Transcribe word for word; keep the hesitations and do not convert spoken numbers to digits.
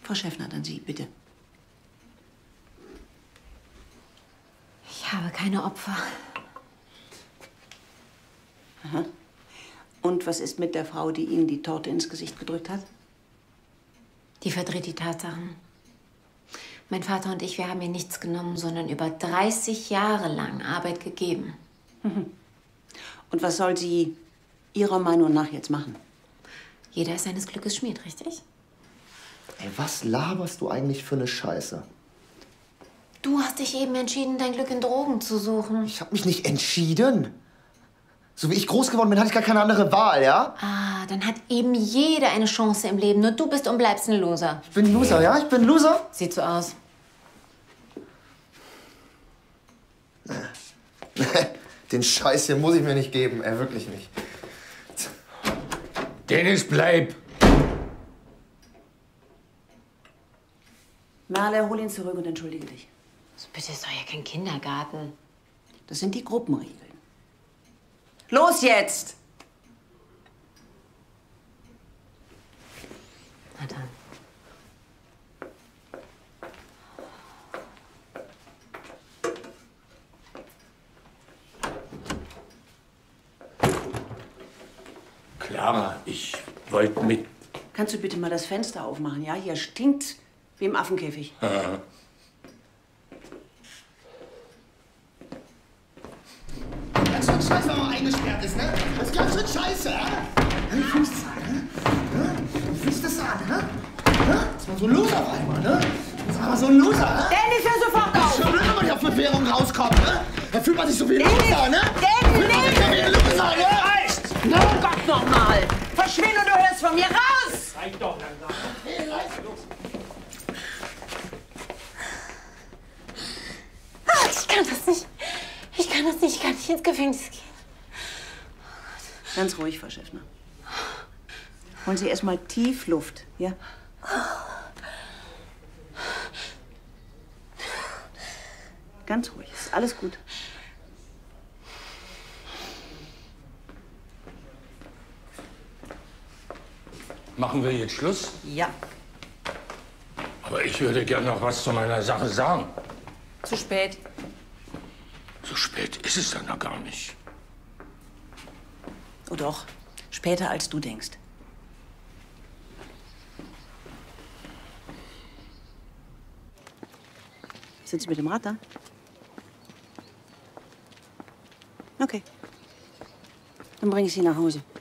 Frau Schäffner, dann Sie, bitte. Ich habe keine Opfer. Aha. Und was ist mit der Frau, die Ihnen die Torte ins Gesicht gedrückt hat? Die verdreht die Tatsachen. Mein Vater und ich, wir haben ihr nichts genommen, sondern über dreißig Jahre lang Arbeit gegeben. Und was soll sie Ihrer Meinung nach jetzt machen? Jeder ist seines Glückes Schmied, richtig? Ey, was laberst du eigentlich für eine Scheiße? Du hast dich eben entschieden, dein Glück in Drogen zu suchen. Ich habe mich nicht entschieden. So wie ich groß geworden bin, hatte ich gar keine andere Wahl, ja? Ah, dann hat eben jeder eine Chance im Leben. Nur du bist und bleibst ein Loser. Ich bin ein Loser, ja? Ich bin ein Loser? Sieht so aus. Den Scheiß hier muss ich mir nicht geben, ey, wirklich nicht. Dennis, bleib! Merle, hol ihn zurück und entschuldige dich. Also bitte, ist doch ja kein Kindergarten. Das sind die Gruppenregeln. Los jetzt! Na dann. Clara, ich wollte mit... Kannst du bitte mal das Fenster aufmachen, ja? Hier stinkt wie im Affenkäfig. Ja. Das ist schon scheiße, wenn man eingesperrt ist, ne? Das ist ganz schön scheiße, ja? Wie fühlst du das an, ne? Wie fühlst du das an, ne? Das ist mal so ein Loser auf einmal, ne? Das ist aber so ein Loser, ne? Dennis, hör sofort Das auf! ist schon blöd, wenn man hier auf Bewährung rauskommt, ne? Da fühlt man sich so wie ein Dennis! Loser, ne? Dennis! Fühlt man sich ja wie ein Loser, ne? Reicht! Oh Gott, noch mal! Verschwinde und du hörst von mir raus! Reicht doch langsam. Hey, reiß los! Ah, ich kann das nicht. Ich kann das nicht. Ich kann nicht ins Gefängnis gehen. Ganz ruhig, Frau Schäffner. Holen Sie erst mal tief Luft, ja? Ganz ruhig, ist alles gut. Machen wir jetzt Schluss? Ja. Aber ich würde gern noch was zu meiner Sache sagen. Zu spät. So spät ist es dann noch gar nicht. Oh doch, später als du denkst. Sind Sie mit dem Rad da? Okay. Dann bringe ich Sie nach Hause.